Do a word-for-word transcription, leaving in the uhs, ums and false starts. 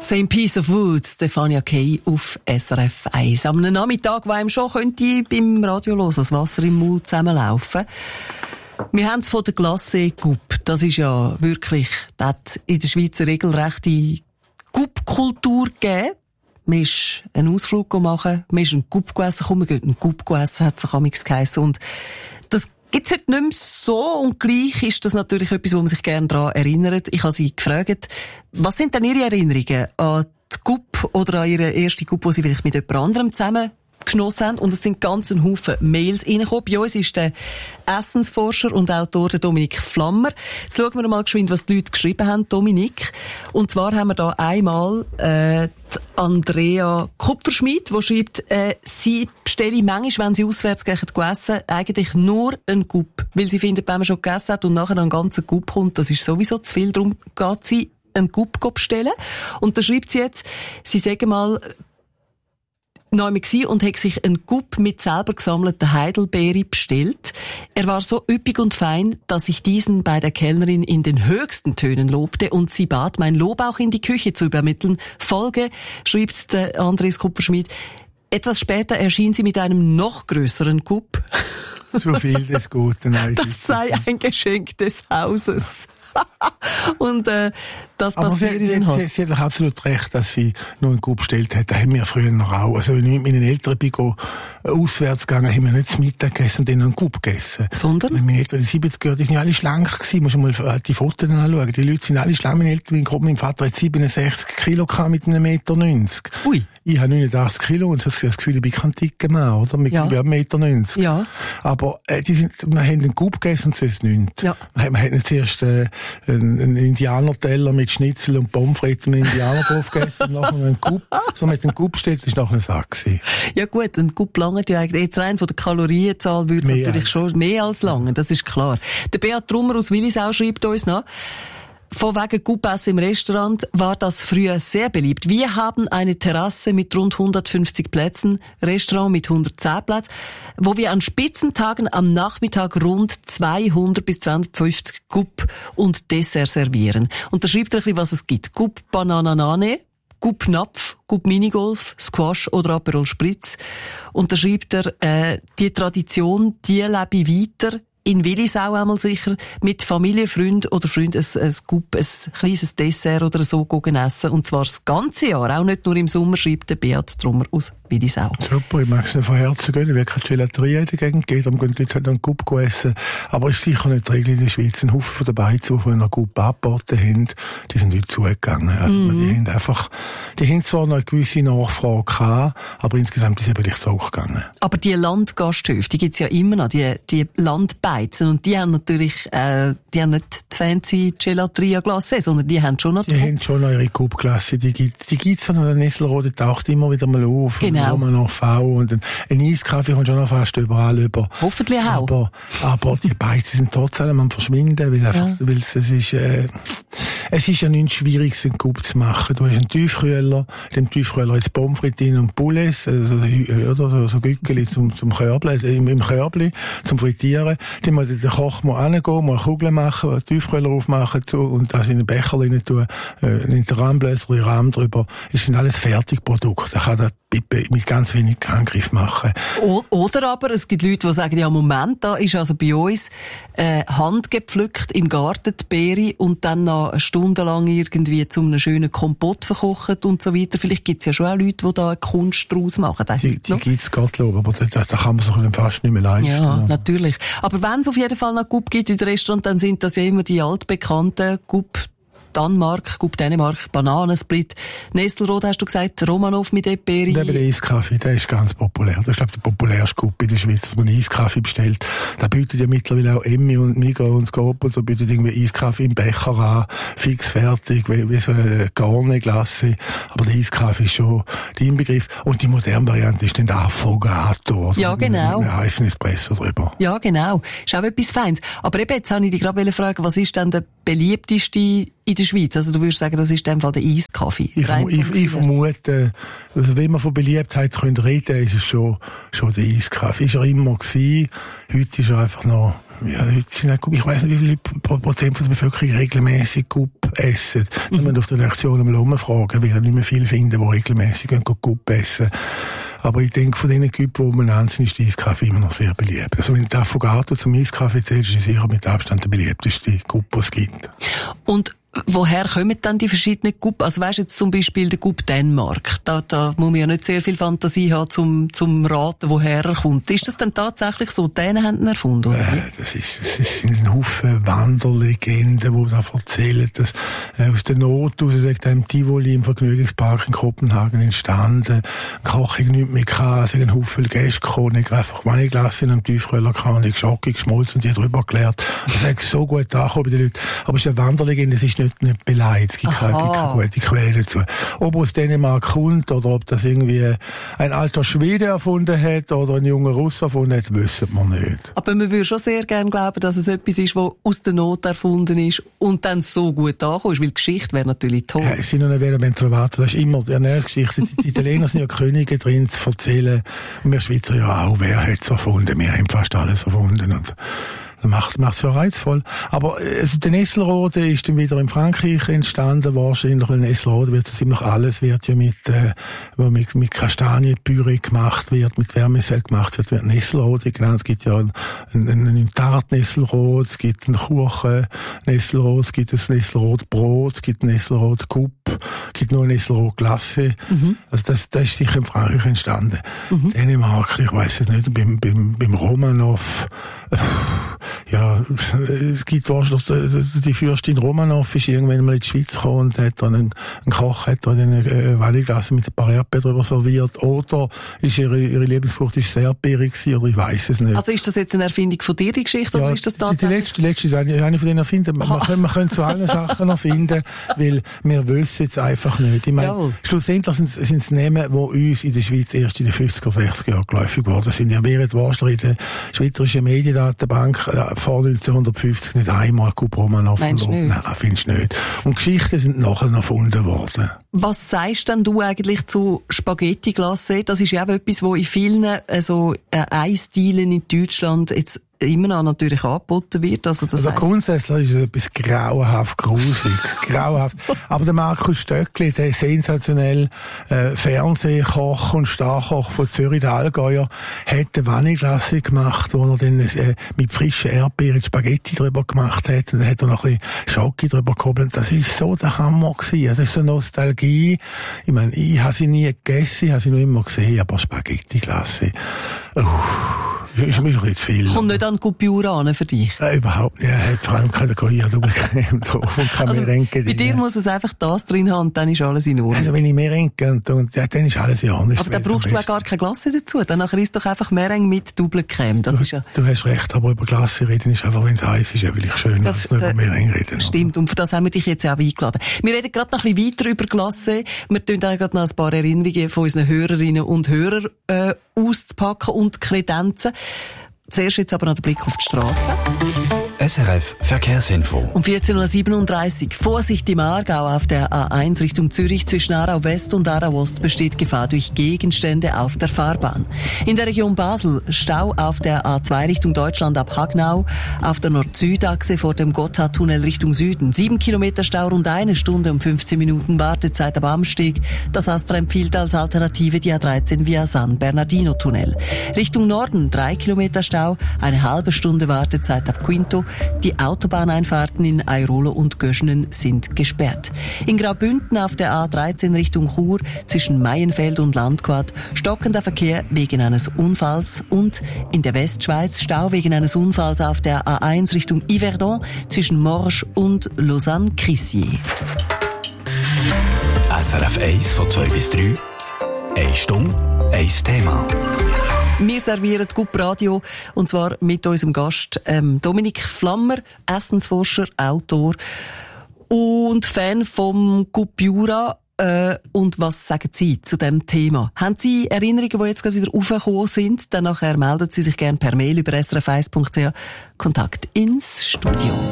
Same Piece of Wood, Stefania Kay auf S R F eins. Am Nachmittag, wo einem schon könnte beim Radio hören, das Wasser im Mund zusammenlaufen. Wir haben es von der Glace Gup. Das ist ja wirklich, das hat in der Schweiz eine regelrechte Gup-Kultur gegeben. Man ist einen Ausflug machen, man ist einen Gup gegessen, komm, man geht einen Gup gegessen, hat es auch amigs geheissen. Und das gibt's heute nicht mehr so, und gleich ist das natürlich etwas, wo man sich gerne daran erinnert. Ich habe sie gefragt, was sind denn Ihre Erinnerungen an die Gup oder an Ihre erste Gup, die Sie vielleicht mit jemand anderem zusammen genossen haben? Und es sind ganz ein Haufen Mails reingekommen. Bei uns ist der Essensforscher und Autor der Dominik Flammer. Jetzt schauen wir mal geschwind, was die Leute geschrieben haben, Dominik. Und zwar haben wir da einmal äh, die Andrea Kupferschmidt, die schreibt, äh, sie bestelle manchmal, wenn sie auswärts gehen, essen, eigentlich nur einen Gup. Weil sie findet, wenn man schon gegessen hat und nachher einen ganzen Gup kommt, das ist sowieso zu viel. Darum geht sie einen Gup bestellen. Und da schreibt sie jetzt, sie sagen mal, neu war und hat sich einen Gup mit selber gesammelten Heidelbeere bestellt. Er war so üppig und fein, dass ich diesen bei der Kellnerin in den höchsten Tönen lobte und sie bat, mein Lob auch in die Küche zu übermitteln. Folge, schreibt der Andres Kupferschmidt, etwas später erschien sie mit einem noch grösseren Gup. Zu viel des Guten. Das sei ein Geschenk des Hauses. Und äh, das aber passiert sie, ihnen sie, halt. Sie, sie hat doch absolut recht, dass sie nur einen Gup bestellt hat. Das haben wir früher noch auch. Also wenn ich mit meinen Eltern bin, go, äh, auswärts gegangen, haben wir nicht zum Mittag gegessen und dann noch einen Gup gegessen. Sondern? Meine Eltern, die siebziger Jahre, die sind ja alle schlank gewesen. Musst du mal die Fotos anschauen. Die Leute sind alle schlank. Meine Eltern, mein, mein Vater hat siebenundsechzig Kilo gehabt mit einem Meter neunzig. Ui. Ich habe neunundachtzig Kilo und das Gefühl, ich bin kein dicker Mann, oder? Mit ja. einem Meter neunzig. Ja. Aber äh, die sind, wir haben einen Gup gegessen und sonst nichts. Ja. Wir haben nicht zuerst äh, einen, einen Indianerteller mit Schnitzel und Pommes frites und Indianer drauf gegessen und nachher einen Gup. So mit dem Gup steht, das war nachher ein Sack gewesen. Ja gut, ein Gup lange ja eigentlich. Jetzt rein von der Kalorienzahl würde es natürlich als. schon mehr als lange, das ist klar. Der Beat Trummer aus Willisau schreibt uns noch, von wegen Gup-Essen im Restaurant war das früher sehr beliebt. Wir haben eine Terrasse mit rund hundertfünfzig Plätzen, Restaurant mit hundertzehn Plätzen, wo wir an Spitzentagen am Nachmittag rund zweihundert bis zweihundertfünfzig Gup und Dessert servieren. Und da schreibt er ein bisschen, was es gibt. Gup Banananane, Gup Napf, Gup Minigolf, Squash oder Aperol Spritz. Und da schreibt er, äh, die Tradition, die lebe ich weiter. In Willisau einmal sicher, mit Familie, Freund oder Freund ein, ein Gup, ein kleines Dessert oder so gehen essen. Und zwar das ganze Jahr, auch nicht nur im Sommer, schreibt der Beat Trummer aus Willisau. Super, ich mag es nicht von Herzen gehen. Ich will keine Gelaterie in der Gegend gehen, darum gehen die Leute halt einen Gup essen. Aber es ist sicher nicht die Regel in der Schweiz. Ein Haufen von den Beizen, die früher noch Gup angeboten haben, die sind heute zugegangen. Also, mm. die haben einfach, die haben zwar noch eine gewisse Nachfrage gehabt, aber insgesamt ist es eben nicht so gegangen. Aber die Landgasthöfe, die gibt's ja immer noch, die, die Landbeizen. Und die haben natürlich, äh, die haben nicht die fancy Gelateria Glacé, sondern die haben schon noch die, die haben schon noch ihre Gup-Klasse. Die gibt, die gibt's noch. Der Nesselrode taucht immer wieder mal auf. Genau. Und noch V und ein, ein Eiskaffee kommt schon noch fast überall über. Hoffentlich auch. Aber, aber die Beizen sind trotzdem am verschwinden, weil einfach, ja. weil es, es ist, äh, es ist ja nichts Schwieriges, einen Gup zu machen. Du hast einen Tiefkühler, dem Tiefkühler jetzt Pommes frites und Poulet, also, oder so, so Gückeli zum, zum Körbli, im, im Körbli, zum Frittieren. Die muss der Koch muss hingehen, muss Kugeln machen, einen Tiefkühler aufmachen und das in den Becher rein tun, äh, in den Rahmenbläser, den Rahmen drüber. Das sind alles Fertigprodukte. Da kann der mit ganz wenig Handgriff machen. Oder aber, es gibt Leute, die sagen, ja, Moment, da ist also bei uns äh, handgepflückt im Garten die Beere und dann noch eine Stunde lang irgendwie zu einem schönen Kompott verkocht und so weiter. Vielleicht gibt es ja schon auch Leute, die da eine Kunst draus machen. Die, die gibt es Gottlob, aber da, da kann man sich dann fast nicht mehr leisten. Ja, natürlich. Aber wenn es auf jeden Fall noch Gup gibt in den Restaurant, dann sind das ja immer die altbekannten Gup Danmark, Gup Dänemark, Bananensplit. Nestelrode hast du gesagt, Romanov mit Eperi. Und eben der Eiskaffee, der ist ganz populär. Das ist, glaube ich, der populärste Gup in der Schweiz, dass man einen Eiskaffee bestellt. Da bietet ja mittlerweile auch Emmi und Migros und Coop und so bietet irgendwie Eiskaffee im Becher an, fix fertig, wie, wie so eine Garne-Glasse. Aber der Eiskaffee ist schon der Inbegriff. Und die moderne Variante ist dann der Affogato. Also ja, genau. Mit einem heißen Espresso drüber. Ja, genau. Ist auch etwas Feines. Aber eben, jetzt habe ich dich gerade fragen, was ist denn der beliebteste in der Schweiz? Also du würdest sagen, das ist in dem Fall der Eiskaffee. Ich, verm- ich, ich vermute, also wenn man von Beliebtheit können reden, ist es schon, schon der Eiskaffee. Ist er immer gewesen. Heute ist er einfach noch, Ja, ich weiss nicht, wie viele Prozent von der Bevölkerung regelmäßig Gup essen. Mhm. Wenn man auf der Lektion mal umfragen, weil nicht mehr viele finden, die regelmäßig Gup essen. Aber ich denke, von diesen Küppen, die man anziehen, ist der Eiskaffee immer noch sehr beliebt. Also wenn du Affogato zum Eiskaffee zählst, ist es sicher mit Abstand der beliebteste Gup, den es gibt. Und woher kommen dann die verschiedenen Gup? Also weisst jetzt zum Beispiel der Gup Dänemark. Da, da muss man ja nicht sehr viel Fantasie haben, zum, zum raten, woher er kommt. Ist das denn tatsächlich so? Die Dänen haben ihn erfunden, oder? Äh, das ist, das sind ein Haufen Wanderlegenden, die da erzählen, dass äh, aus der Not aus, sagt einem Tivoli im Vergnügungspark in Kopenhagen entstanden. Ein Koch hat nichts mehr gehabt, es sind ein Haufen Gäste gekommen, ich einfach Vanilleglasse in einem Tiefkühler gehabt, und ich Schocke geschmolzen und die drüber geleert. Das hat so gut angekommen bei den Leuten. Aber es ist eine Wanderlegende, es ist nicht, nicht beleidigt, es gibt keine, keine gute Quelle dazu. Ob aus Dänemark kommt oder ob das irgendwie ein alter Schwede erfunden hat oder ein junger Russ erfunden hat, wissen wir nicht. Aber man würde schon sehr gerne glauben, dass es etwas ist, das aus der Not erfunden ist und dann so gut angekommen ist, weil die Geschichte wäre natürlich toll. Ja, es sind noch nicht wenn zu warten. Das ist immer die Ernährungsgeschichte. Die Italiener sind ja Könige drin zu erzählen. Und wir Schweizer ja auch. Wer hat es erfunden? Wir haben fast alles erfunden. Und das macht es ja reizvoll. Aber also, der Nesselrode ist dann wieder in Frankreich entstanden. Wahrscheinlich, weil Nesselrode wird ziemlich alles wird ja mit, äh, mit, mit Kastanienpüree gemacht wird, mit Vermicell gemacht wird, wird Nesselrode genannt. Es gibt ja einen, einen, einen Tart-Nesselrode, es gibt einen Kuchen-Nesselrode, es gibt ein Nesselrode-Brot, es gibt ein Nesselrode-Cup, es gibt noch eine Nesselrode-Glasse. Mhm. Also das, das ist sicher in Frankreich entstanden. Mhm. Dänemark, ich weiss es nicht, beim, beim, beim Romanov, äh, ja, es gibt wahrscheinlich, die Fürstin Romanov ist irgendwann mal in die Schweiz gekommen und hat dann einen, einen Koch hat dann eine äh, Vanilleglasse mit ein paar Erdbeeren drüber serviert. Oder ist ihre, ihre Lieblingsfrucht ist sehr beerig gewesen, oder ich weiss es nicht. Also ist das jetzt eine Erfindung von dir, die Geschichte, ja, oder ist das tatsächlich? Die, die letzte, die letzte ist eine, eine von denen erfinden. Man, man, man könnte zu allen Sachen erfinden, weil wir wissen es einfach nicht. Ich meine, ja. Schlussendlich sind es Namen, die uns in der Schweiz erst in den fünfziger, sechziger Jahren geläufig geworden sind. Ja, während Warsler in der Schweizerischen Mediendatenbank äh, vor neunzehnhundertfünfzig nicht einmal Gup Romanov verloren. Nein, findest du nicht. Und Geschichten sind nachher noch erfunden worden. Was sagst denn du eigentlich zu Spaghetti-Glace? Das ist ja auch etwas, wo in vielen also, äh, Eisdielen in Deutschland jetzt immer noch natürlich angeboten wird. Also, das also grundsätzlich ist es etwas grauenhaft gruselig. grauenhaft. Aber der Markus Stöckli, der sensationell äh, Fernsehkoch und Starkoch von Zürich, der Allgäuer, hat eine Vanilleglace gemacht, wo er dann äh, mit frischen Erdbeeren Spaghetti drüber gemacht hat. Und dann hat er noch ein bisschen Schoki drüber gehobelt. Das ist so der Hammer gewesen. Also, das ist so Nostalgie. Ich meine, ich habe sie nie gegessen, ich habe sie noch immer gesehen, aber Spaghetti-Glace. Uh. Ist mir ein zu viel. Kommt nicht an Gupiura an für dich? Nein, überhaupt nicht. Er hat vor allem keine Korea-Doppelcreme drauf und keine also, Merengue bei dir muss es einfach das drin haben und dann ist alles in Ordnung. Also wenn ich Merengue und, und ja, dann ist alles in Ordnung. Aber dann brauchst du auch gar keine Glasse dazu. Dann isst doch einfach Merengue mit Doppelcreme. Das du, ist ja... du hast recht, aber über Glasse reden ist einfach, wenn es heiß ist, ja, will ich schön, als nur über Merengue reden. Stimmt, und für das haben wir dich jetzt auch eingeladen. Wir reden gerade noch ein bisschen weiter über Glasse. Wir tun da gerade noch ein paar Erinnerungen von unseren Hörerinnen und Hörern äh, auszupacken und Kredenzen. Zuerst jetzt aber noch der Blick auf die Straße. S R F Verkehrsinfo. Um vierzehn Uhr siebenunddreißig. Vorsicht im Aargau auf der A eins Richtung Zürich. Zwischen Aarau West und Aarau Ost besteht Gefahr durch Gegenstände auf der Fahrbahn. In der Region Basel Stau auf der A zwei Richtung Deutschland ab Hagnau. Auf der Nord-Süd-Achse vor dem Gotthardtunnel Richtung Süden. Sieben Kilometer Stau, rund eine Stunde und fünfzehn Minuten Wartezeit am Amsteg. Das Astra empfiehlt als Alternative die A dreizehn via San Bernardino-Tunnel. Richtung Norden drei Kilometer Stau, eine halbe Stunde Wartezeit ab Quinto. Die Autobahneinfahrten in Airolo und Göschenen sind gesperrt. In Graubünden auf der A dreizehn Richtung Chur zwischen Maienfeld und Landquart stockender Verkehr wegen eines Unfalls und in der Westschweiz Stau wegen eines Unfalls auf der A eins Richtung Yverdon zwischen Morges und Lausanne-Crissier. S R F eins von zwei bis drei. Eine Stunde, ein Thema. Wir servieren Gup Radio, und zwar mit unserem Gast ähm, Dominik Flammer, Essensforscher, Autor und Fan vom Gupiura. Äh, und was sagen Sie zu dem Thema? Haben Sie Erinnerungen, die jetzt gerade wieder aufgekommen sind? Dann nachher melden Sie sich gerne per Mail über s r f eins punkt c h. Kontakt ins Studio.